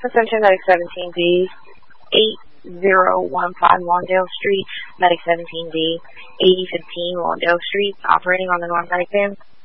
Ascension Medic 17B, 8015 Lawndale Street, Medic 17B, 8015 Lawndale Street, operating on the North Medic van.